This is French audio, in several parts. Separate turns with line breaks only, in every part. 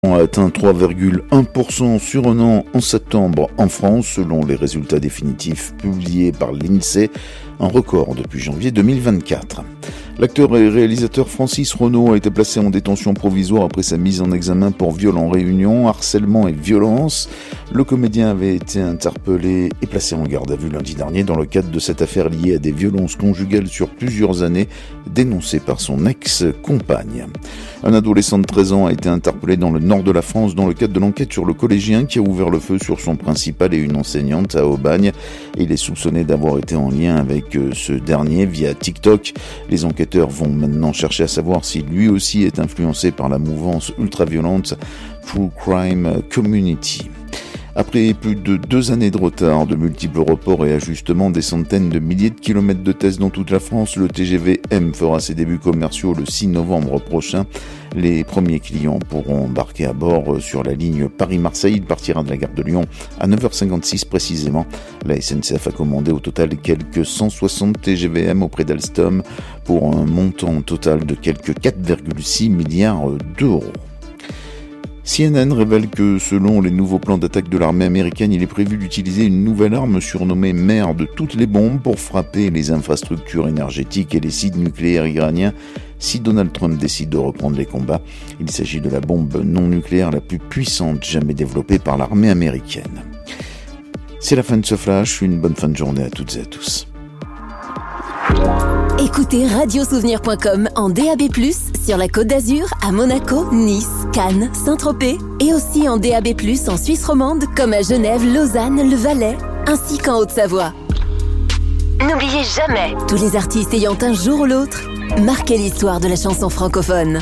a atteint 3,1% sur un an en septembre en France, selon les résultats définitifs publiés par l'INSEE, un record depuis janvier 2024. L'acteur et réalisateur Francis Renaud a été placé en détention provisoire après sa mise en examen pour viol en réunion, harcèlement et violence. Le comédien avait été interpellé et placé en garde à vue lundi dernier dans le cadre de cette affaire liée à des violences conjugales sur plusieurs années dénoncées par son ex-compagne. Un adolescent de 13 ans a été interpellé dans le nord de la France dans le cadre de l'enquête sur le collégien qui a ouvert le feu sur son principal et une enseignante à Aubagne. Il est soupçonné d'avoir été en lien avec ce dernier via TikTok. Les enquêteurs vont maintenant chercher à savoir si lui aussi est influencé par la mouvance ultra-violente True Crime Community. Après plus de 2 années de retard, de multiples reports et ajustements, des centaines de milliers de kilomètres de tests dans toute la France, le TGV M fera ses débuts commerciaux le 6 novembre prochain. Les premiers clients pourront embarquer à bord sur la ligne Paris-Marseille. Il partira de la gare de Lyon à 9h56 précisément. La SNCF a commandé au total quelques 160 TGV M auprès d'Alstom pour un montant total de quelques 4,6 milliards d'euros. CNN révèle que selon les nouveaux plans d'attaque de l'armée américaine, il est prévu d'utiliser une nouvelle arme surnommée mère de toutes les bombes pour frapper les infrastructures énergétiques et les sites nucléaires iraniens si Donald Trump décide de reprendre les combats. Il s'agit de la bombe non nucléaire la plus puissante jamais développée par l'armée américaine. C'est la fin de ce flash, une bonne fin de journée à toutes et à tous.
Écoutez radiosouvenir.com en DAB+, sur la Côte d'Azur, à Monaco, Nice, Cannes, Saint-Tropez, et aussi en DAB+, en Suisse romande, comme à Genève, Lausanne, le Valais, ainsi qu'en Haute-Savoie. N'oubliez jamais, tous les artistes ayant un jour ou l'autre marqué l'histoire de la chanson francophone.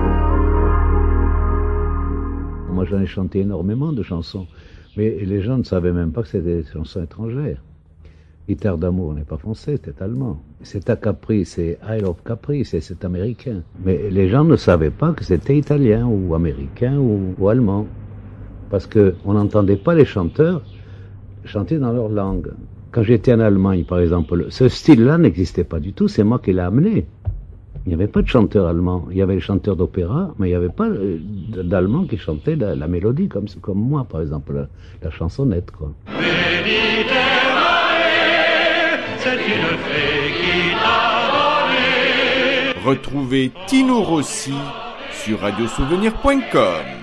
Moi j'en ai chanté énormément de chansons, mais les gens ne savaient même pas que c'était des chansons étrangères. Guitare d'amour n'est pas français, c'est allemand. C'est à Capri, c'est Isle of Capri, c'est américain. Mais les gens ne savaient pas que c'était italien ou américain ou allemand. Parce qu'on n'entendait pas les chanteurs chanter dans leur langue. Quand j'étais en Allemagne, par exemple, ce style-là n'existait pas du tout, c'est moi qui l'ai amené. Il n'y avait pas de chanteur allemand. Il y avait les chanteurs d'opéra, mais il n'y avait pas d'Allemands qui chantaient la mélodie, comme moi, par exemple, la chansonnette, quoi.
C'est une fée qui t'a donné.
Retrouvez Tino Rossi sur radiosouvenir.com.